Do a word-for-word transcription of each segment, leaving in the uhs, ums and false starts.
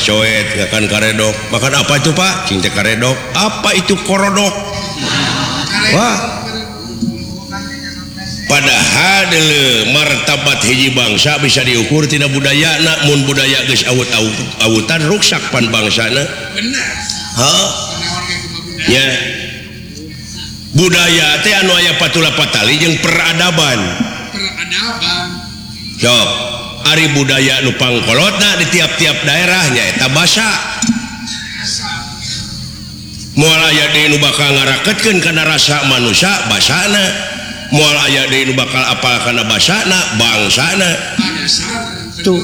coet akan karedok. Makan apa itu Pak? Cinta karedok. Apa itu korodok? Wah. Padahal martabat hiji bangsa bisa diukur tina budaya na, mun budaya geus awut-awutan ruksak pan bangsana. Benar. Hah? Ya. Budaya teh anu aya patula patali jeung peradaban. Peradaban. Sok, ari budaya nu pangkolotna di tiap-tiap daerahnya eta basa. Moal aya deui nu bakal ngarakeutkeun kana rasa manusia basana. Moal aya deui nu bakal apal kana basana bangsana. Tuh.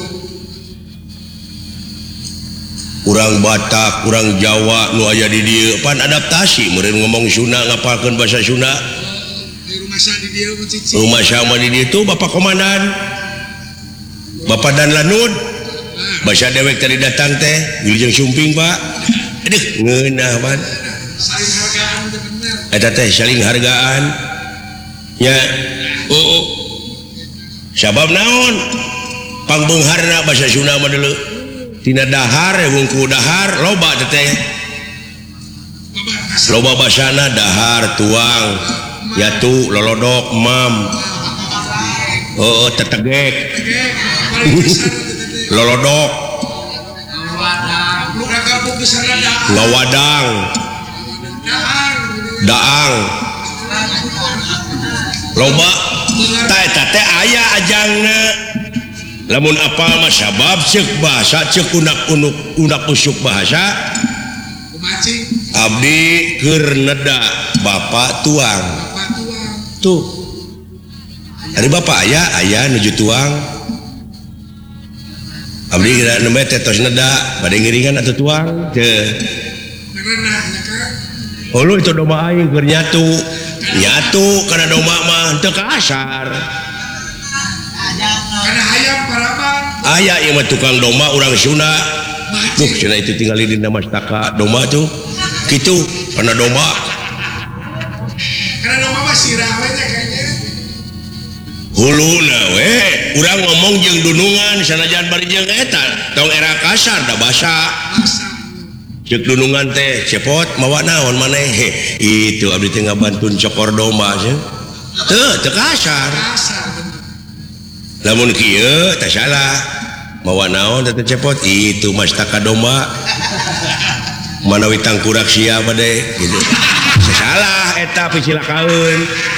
Urang Batak, urang Jawa nu aya di dieu pan adaptasi meureun ngomong Sunda ngapalkeun basa Sunda. Di rumah sa di dieu mah cici. Rumah sama di dieu tuh Bapak Komandan. Bapak Dan Lanud. Basa dewek tadi datang teh, wilujeng sumping Pak. Aduh, ngeunah pan. Saling hargaan teh bener. Eta teh saling hargaan. Ya, oh, oh. Sabab naon pangbeungharna basa Sunda mah deuleu tina dahar wungku dahar loba teh loba basana dahar tuang yatu lolodok mam oh tetegek lolodok ngawadang daang loba ta eta teh aya ajangna lamun apal mah sabab ceuk bahasa ceuk unak-unuk unak usuk bahasa kumacing abdi keur neda bapak tuang bapak tuang tuh ari bapak aya aya nuju tuang abdi geura nembe tetos neda bade ngiringan atuh tuang teu merenah nya Kang. oh lu itu domba aing keur nyatu nyatu kana domba mah teu kasar Kana hayam paraban. aya ieu mah tukang domba urang Sunda. Duh, cenah itu tinggal di dina mastaka domba tuh. Kitu kana domba. Kana domba mah sirah we nya kayaknya. Huluna we, urang ngomong jeung dunungan sanajan bari jeung eta, tong era kasar da basa. Basa. Ceuk dunungan teh cepot mawa naon maneh. Itu abdi teh ngabantun cokor domba cenah. Teu, teu kasar. Kasar bener. Lamun kieu teh salah mawa naon teh cepot itu mastaka domba manawi tangkurak sia bade gitu salah eta picilakaeun